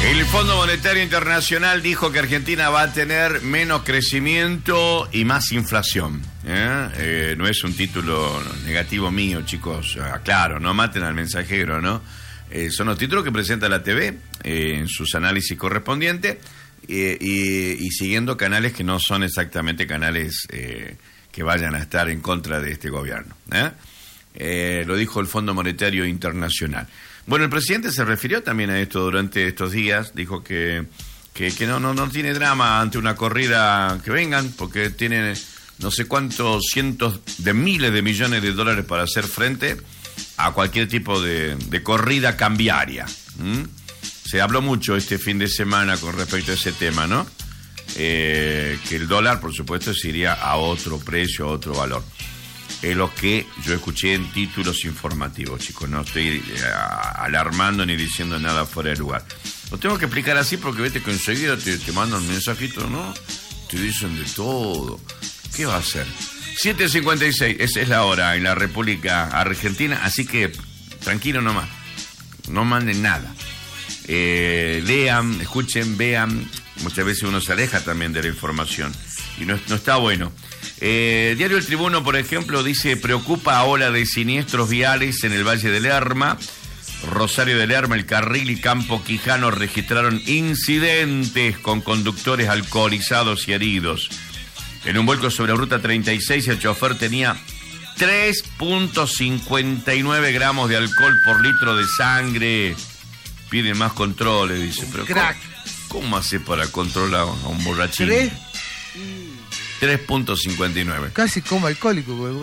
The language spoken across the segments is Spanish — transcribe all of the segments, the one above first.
El Fondo Monetario Internacional dijo que Argentina va a tener menos crecimiento y más inflación. No es un título negativo mío, chicos. Claro, no maten al mensajero, ¿no? Son los títulos que presenta la TV en sus análisis correspondientes y siguiendo canales que no son exactamente canales que vayan a estar en contra de este gobierno. Lo dijo el Fondo Monetario Internacional. Bueno, el presidente se refirió también a esto durante estos días, dijo que no tiene drama ante una corrida, que vengan, porque tienen no sé cuántos cientos de miles de millones de dólares para hacer frente a cualquier tipo de corrida cambiaria. Se habló mucho este fin de semana con respecto a ese tema, ¿no? Que el dólar, por supuesto, se iría a otro precio, a otro valor. Es lo que yo escuché en títulos informativos, chicos. No estoy alarmando ni diciendo nada fuera de lugar. Lo tengo que explicar así porque vete que enseguida te mandan mensajitos, ¿no? Te dicen de todo. ¿Qué va a hacer? 7:56, esa es la hora en la República Argentina, así que tranquilo nomás. No manden nada. Lean, escuchen, vean. Muchas veces uno se aleja también de la información y no está bueno. Diario El Tribuno, por ejemplo, dice: preocupa ola de siniestros viales en el Valle del Lerma. Rosario del Lerma, El Carril y Campo Quijano registraron incidentes con conductores alcoholizados y heridos. En un vuelco sobre Ruta 36, el chofer tenía 3.59 gramos de alcohol por litro de sangre. Piden más controles, dice. Pero crack. ¿Cómo hace para controlar a un borrachín? 3.59. Casi como alcohólico, güey.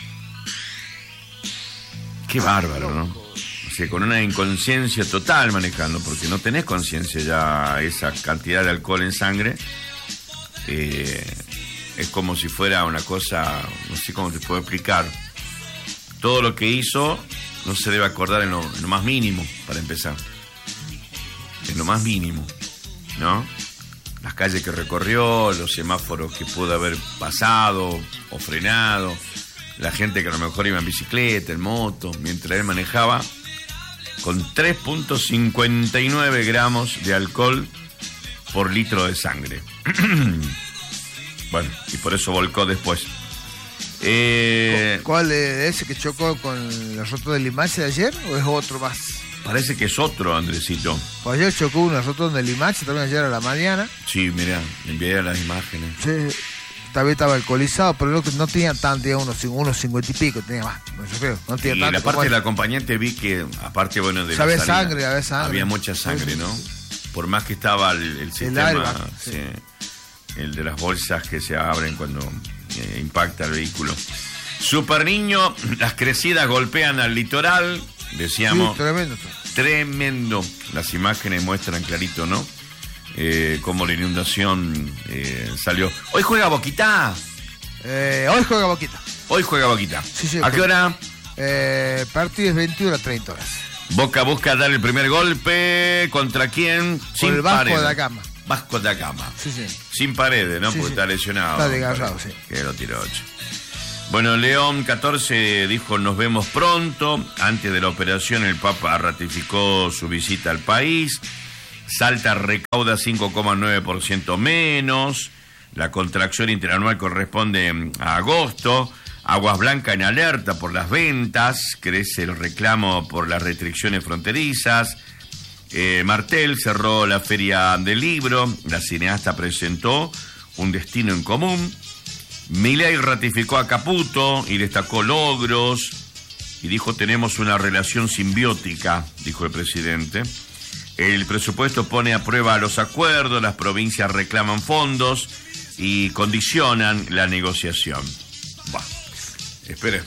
Qué bárbaro, ¿no? O sea, con una inconsciencia total manejando, porque no tenés conciencia ya esa cantidad de alcohol en sangre. Es como si fuera una cosa, no sé cómo te puedo explicar. Todo lo que hizo no se debe acordar en lo más mínimo, para empezar. En lo más mínimo, ¿no? Las calles que recorrió, los semáforos que pudo haber pasado o frenado, la gente que a lo mejor iba en bicicleta, en moto, mientras él manejaba, con 3.59 gramos de alcohol por litro de sangre. Bueno, y por eso volcó después. ¿Cuál es ese que chocó con la rotonda de Limache de ayer o es otro más? Parece que es otro, Andresito. Pues ayer chocó una rotonda de Limache, también ayer a la mañana. Sí, mirá, envié las imágenes. Sí, también estaba alcoholizado, pero no tenía tanto, unos 50 y pico, tenía más, no sé, no tenía y tanto. La parte del acompañante vi que, aparte, bueno, de había la salida, sangre. Había mucha sangre, ¿no? Por más que estaba el sistema, airbag, sí. El de las bolsas que se abren cuando impacta el vehículo. Super Niño, las crecidas golpean al litoral, decíamos. Sí, Tremendo. Las imágenes muestran clarito, ¿no? Cómo la inundación salió. Hoy juega Boquita. Hoy juega Boquita. Sí, ¿A qué hora? Partido es 21:30. Boca busca dar el primer golpe. ¿Contra quién? Con el Vasco da Gama. Vasco da Gama. Sí. Sin Paredes, ¿no? Sí, porque está lesionado. Está desgarrado, sí. Que lo tiró 8. Bueno, León 14 dijo: nos vemos pronto. Antes de la operación, el Papa ratificó su visita al país. Salta recauda 5,9% menos. La contracción interanual corresponde a agosto. Aguas Blancas en alerta por las ventas. Crece el reclamo por las restricciones fronterizas. Martel cerró la Feria del Libro. La cineasta presentó Un destino en común. Milei ratificó a Caputo y destacó logros y dijo: tenemos una relación simbiótica, dijo el presidente. El presupuesto pone a prueba los acuerdos, las provincias reclaman fondos y condicionan la negociación. Espere.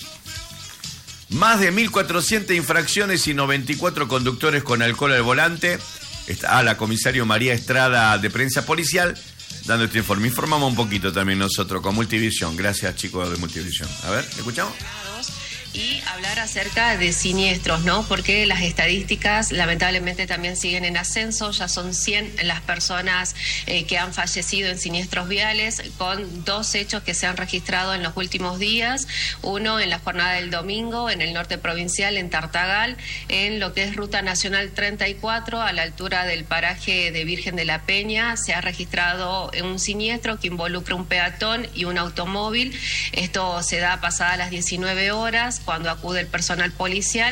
Más de 1.400 infracciones y 94 conductores con alcohol al volante. Está la comisario María Estrada de Prensa Policial dando este informe. Informamos un poquito también nosotros con Multivisión. Gracias, chicos de Multivisión. A ver, ¿escuchamos? y hablar acerca de siniestros, ¿no? Porque las estadísticas lamentablemente también siguen en ascenso, ya son 100 las personas que han fallecido en siniestros viales, con 2 hechos que se han registrado en los últimos días, uno en la jornada del domingo en el norte provincial, en Tartagal, en lo que es Ruta Nacional 34, a la altura del paraje de Virgen de la Peña, se ha registrado un siniestro que involucra un peatón y un automóvil. Esto se da pasada las 19 horas, cuando acude el personal policial.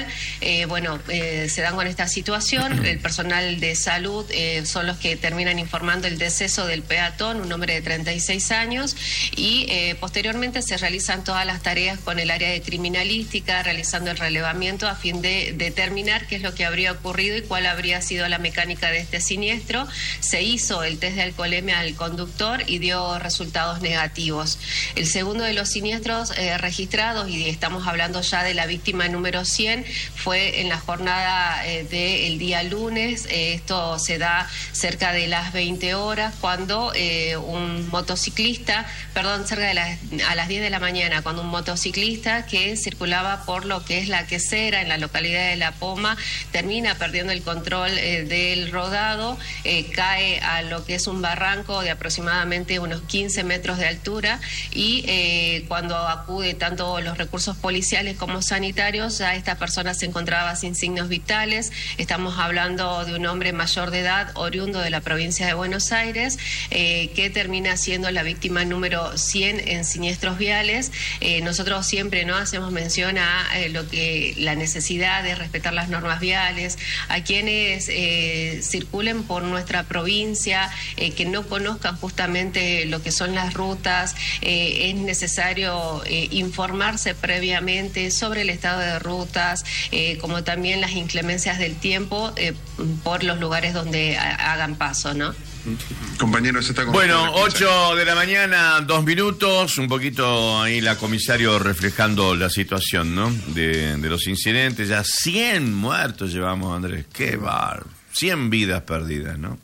Se dan con esta situación. El personal de salud son los que terminan informando el deceso del peatón, un hombre de 36 años, y posteriormente se realizan todas las tareas con el área de criminalística, realizando el relevamiento a fin de determinar qué es lo que habría ocurrido y cuál habría sido la mecánica de este siniestro. Se hizo el test de alcoholemia al conductor y dio resultados negativos. El segundo de los siniestros registrados, y estamos hablando ya de la víctima número 100, fue en la jornada del día lunes. Esto se da cerca de las 20 horas, cuando un motociclista, cerca de a las 10 de la mañana, cuando un motociclista que circulaba por lo que es la Quesera, en la localidad de La Poma, termina perdiendo el control del rodado, cae a lo que es un barranco de aproximadamente unos 15 metros de altura, y cuando acude tanto los recursos policiales como sanitarios, ya esta persona se encontraba sin signos vitales. Estamos hablando de un hombre mayor de edad, oriundo de la provincia de Buenos Aires, que termina siendo la víctima número 100 en siniestros viales. Nosotros siempre no hacemos mención a la necesidad de respetar las normas viales, a quienes circulen por nuestra provincia, que no conozcan justamente lo que son las rutas. Es necesario informarse previamente sobre el estado de rutas, como también las inclemencias del tiempo por los lugares donde hagan paso, ¿no? Compañeros, está con bueno, 8 de la mañana, 2 minutos, un poquito ahí la comisario reflejando la situación, ¿no? De los incidentes, ya 100 muertos llevamos, Andrés, qué bar, 100 vidas perdidas, ¿no?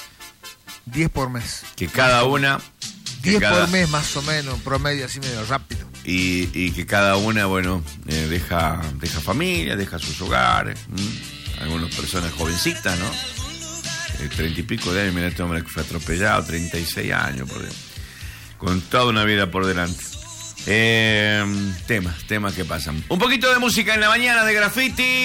10 por mes. Que cada una... 10 por mes más o menos, promedio así medio rápido. Y que cada una, deja familia, deja sus hogares, algunas personas jovencitas, ¿no? 30 y pico de años, mira este hombre que fue atropellado, 36 años, por Dios. Con toda una vida por delante. Temas que pasan. Un poquito de música en la mañana de Graffiti.